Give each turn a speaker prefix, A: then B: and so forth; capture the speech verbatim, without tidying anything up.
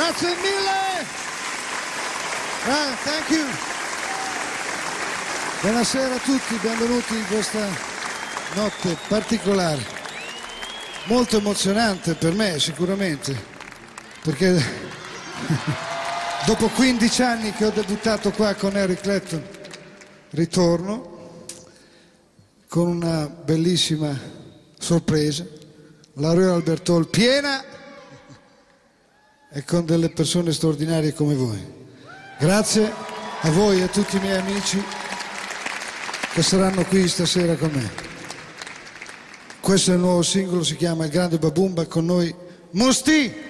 A: Grazie mille. Ah, thank you. Buonasera a tutti, benvenuti in questa notte particolare, molto emozionante per me sicuramente, perché dopo quindici anni che ho debuttato qua con Eric Clapton, ritorno con una bellissima sorpresa, la Royal Albert Hall piena e con delle persone straordinarie come voi. Grazie a voi e a tutti i miei amici che saranno qui stasera con me. Questo è il nuovo singolo, si chiama Il Grande Babumba, con noi Musti.